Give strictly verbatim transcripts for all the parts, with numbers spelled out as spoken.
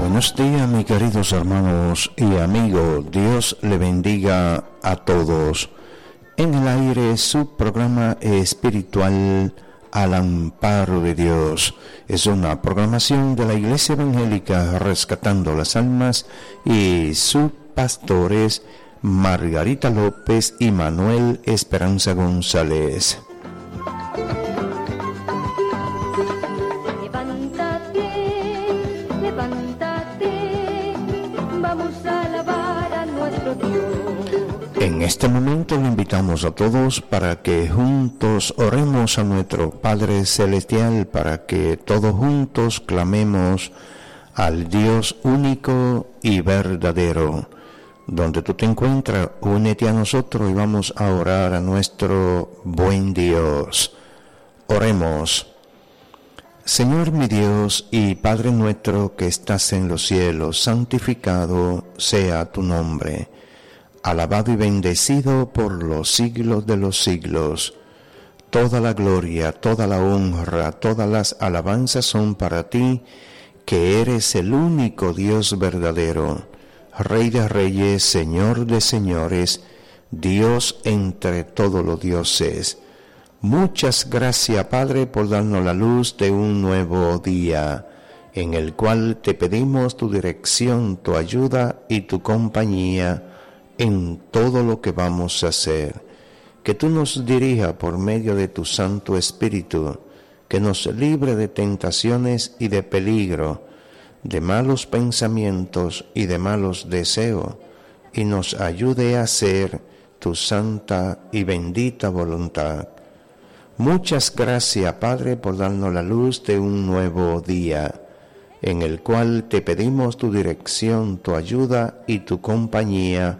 Buenos días, mis queridos hermanos y amigos. Dios le bendiga a todos. En el aire, su programa espiritual Al Amparo de Dios. Es una programación de la Iglesia Evangélica Rescatando las Almas y sus pastores Margarita López y Manuel Esperanza González. En este momento le invitamos a todos para que juntos oremos a nuestro Padre Celestial, para que todos juntos clamemos al Dios único y verdadero. Donde tú te encuentras, únete a nosotros y vamos a orar a nuestro buen Dios. Oremos. Señor mi Dios y Padre nuestro que estás en los cielos, santificado sea tu nombre. Alabado y bendecido por los siglos de los siglos. Toda la gloria, toda la honra, todas las alabanzas son para ti, que eres el único Dios verdadero, Rey de reyes, Señor de señores, Dios entre todos los dioses. Muchas gracias, Padre, por darnos la luz de un nuevo día, en el cual te pedimos tu dirección, tu ayuda y tu compañía en todo lo que vamos a hacer. Que tú nos dirijas por medio de tu Santo Espíritu, que nos libre de tentaciones y de peligro, de malos pensamientos y de malos deseos, y nos ayude a hacer tu santa y bendita voluntad. Muchas gracias, Padre, por darnos la luz de un nuevo día, en el cual te pedimos tu dirección, tu ayuda y tu compañía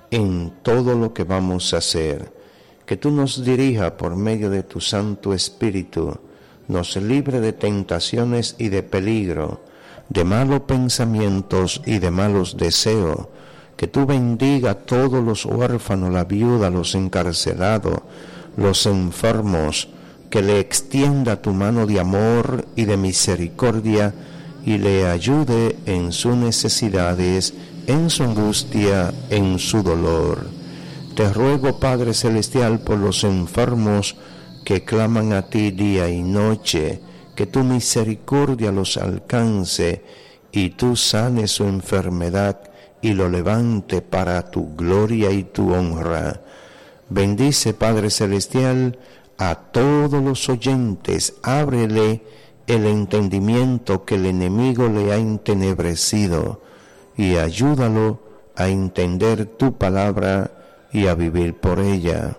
en todo lo que vamos a hacer. Que tú nos dirijas por medio de tu Santo Espíritu, nos libre de tentaciones y de peligro, de malos pensamientos y de malos deseos. Que tú bendiga a todos los huérfanos, la viuda, los encarcelados, los enfermos, que le extienda tu mano de amor y de misericordia y le ayude en sus necesidades, en su angustia, en su dolor. Te ruego, Padre Celestial, por los enfermos que claman a ti día y noche, que tu misericordia los alcance y tú sanes su enfermedad y lo levante para tu gloria y tu honra. Bendice, Padre Celestial, a todos los oyentes, ábrele el entendimiento que el enemigo le ha entenebrecido y ayúdalo a entender tu palabra y a vivir por ella.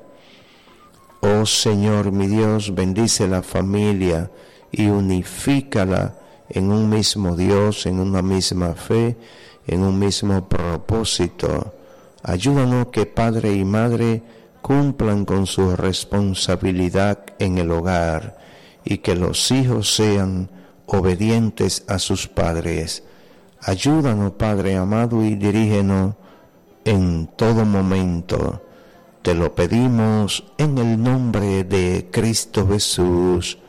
Oh Señor mi Dios, bendice la familia y unifícala en un mismo Dios, en una misma fe, en un mismo propósito. Ayúdanos que padre y madre cumplan con su responsabilidad en el hogar y que los hijos sean obedientes a sus padres. Ayúdanos, Padre amado, y dirígenos en todo momento. Te lo pedimos en el nombre de Cristo Jesús.